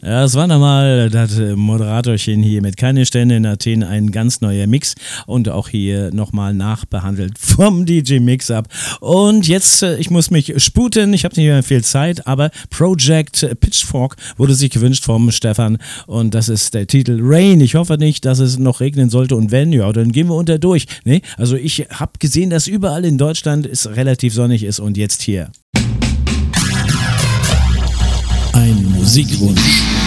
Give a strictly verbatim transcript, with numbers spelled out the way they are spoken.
Ja, das war nochmal das Moderatorchen hier mit Keine Sterne in Athen, ein ganz neuer Mix und auch hier nochmal nachbehandelt vom D J Mix-Up. Und jetzt, ich muss mich sputen, ich habe nicht mehr viel Zeit, aber Project Pitchfork wurde sich gewünscht vom Stefan und das ist der Titel Rain. Ich hoffe nicht, dass es noch regnen sollte und wenn, ja, dann gehen wir unter durch. Nee, also ich habe gesehen, dass überall in Deutschland es relativ sonnig ist und jetzt hier. Ein Musikwunsch.